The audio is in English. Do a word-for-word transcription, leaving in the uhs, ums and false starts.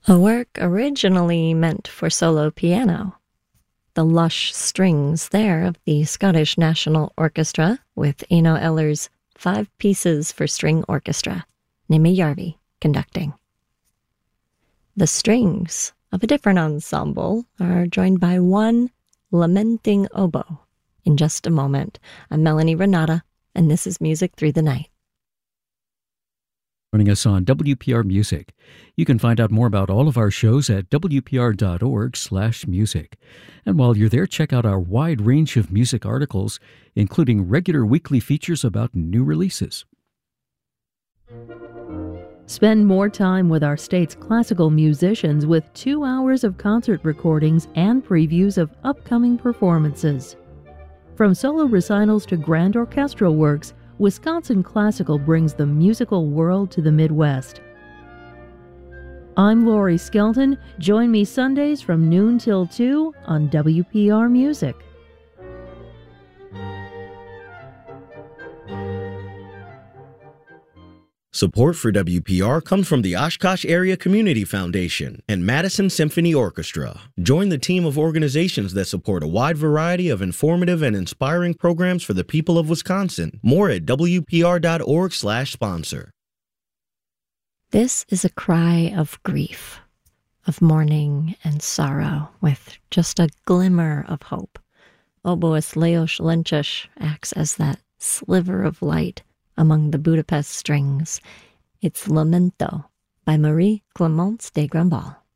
A work originally meant for solo piano. The lush strings there of the Scottish National Orchestra with Eno Eller's Five Pieces for String Orchestra, Nimi Järvi conducting. The strings of a different ensemble are joined by one lamenting oboe. In just a moment, I'm Melanie Renata, and this is Music Through the Night. Joining us on W P R Music. You can find out more about all of our shows at w p r dot org slash music. And while you're there, check out our wide range of music articles, including regular weekly features about new releases. Spend more time with our state's classical musicians with two hours of concert recordings and previews of upcoming performances. From solo recitals to grand orchestral works, Wisconsin Classical brings the musical world to the Midwest. I'm Lori Skelton. Join me Sundays from noon till two on W P R Music. Support for W P R comes from the Oshkosh Area Community Foundation and Madison Symphony Orchestra. Join the team of organizations that support a wide variety of informative and inspiring programs for the people of Wisconsin. More at w p r dot org slash sponsor. This is a cry of grief, of mourning and sorrow, with just a glimmer of hope. Oboist Leos Lencic acts as that sliver of light among the Budapest strings. It's Lamento by Marie Clémence de Grandval.